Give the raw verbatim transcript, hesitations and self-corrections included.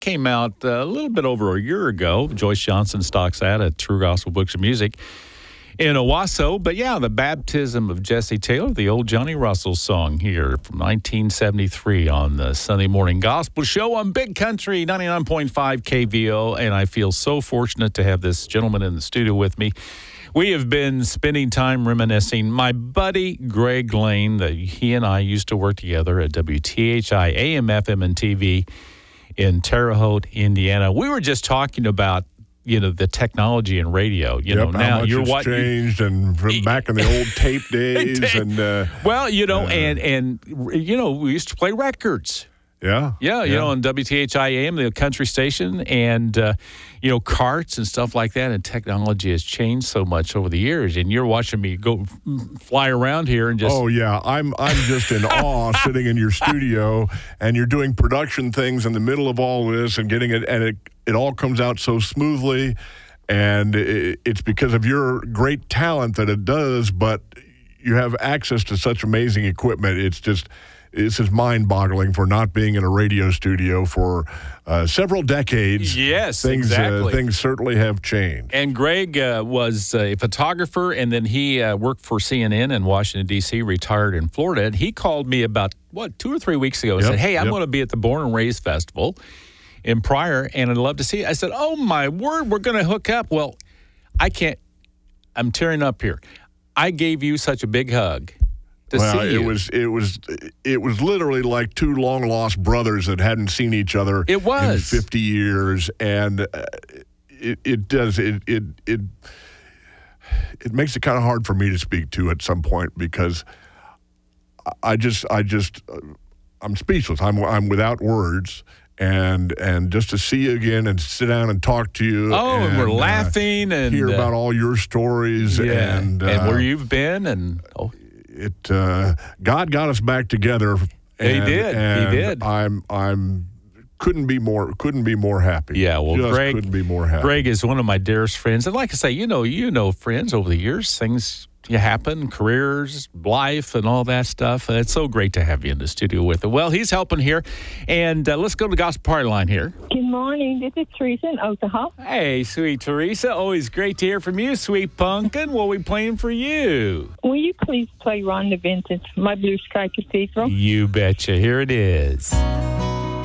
came out a little bit over a year ago. Joyce Johnson stocks that at True Gospel Books and Music in Owasso. But yeah, the baptism of Jesse Taylor, the old Johnny Russell song here from nineteen seventy-three on the Sunday Morning Gospel Show on Big Country ninety-nine point five K V O. And I feel so fortunate to have this gentleman in the studio with me. We have been spending time reminiscing. My buddy Greg Lane, that he and I used to work together at W T H I A M, F M, and T V in Terre Haute, Indiana. We were just talking about, you know, the technology in radio. You yep, know, now how much you're it's what changed, and from back in the old tape days, and uh, well, you know, uh, and and you know, we used to play records. Yeah, yeah, you yeah. know, on W T H I A M, the country station, and uh, you know, carts and stuff like that. And technology has changed so much over the years. And you're watching me go fly around here and just oh yeah, I'm I'm just in awe sitting in your studio, and you're doing production things in the middle of all this and getting it, and it it all comes out so smoothly, and it, it's because of your great talent that it does. But you have access to such amazing equipment. It's just. This is mind-boggling for not being in a radio studio for uh, several decades. Yes, things, exactly. Uh, things certainly have changed. And Greg uh, was a photographer, and then he uh, worked for C N N in Washington, D C, retired in Florida. And he called me about, what, two or three weeks ago and yep, said, hey, I'm yep. going to be at the Born and Raised Festival in Pryor, and I'd love to see it. I said, oh, my word, we're going to hook up. Well, I can't. I'm tearing up here. I gave you such a big hug. Well, it was it was it was literally like two long lost brothers that hadn't seen each other it was. in fifty years, and uh, it it does it it it it makes it kind of hard for me to speak to at some point, because I just I just uh, I'm speechless. I'm I'm without words. And and just to see you again and sit down and talk to you. Oh, and, and we're laughing uh, and hear uh, about all your stories yeah, and uh, and where you've been and oh. It uh, God got us back together. And, he did. And he did. I'm I'm couldn't be more couldn't be more happy. Yeah. Well, Just Greg couldn't be more happy. Greg is one of my dearest friends, and like I say, you know, you know, friends over the years, things you happen, careers, life, and all that stuff. Uh, it's so great to have you in the studio with it. Well, he's helping here, and uh, let's go to the Gospel Party Line here. Good morning. This is Teresa in Otaha. Hey, sweet Teresa. Always great to hear from you, sweet pumpkin. What are we playing for you? Will you please play Rhonda Vincent's My Blue Sky Cathedral? You betcha. Here it is.